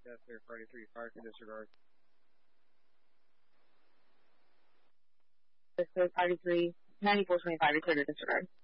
Yes, sir. Party 3, fire to disregard. Yes, sir. Party 3, 9425, return to disregard.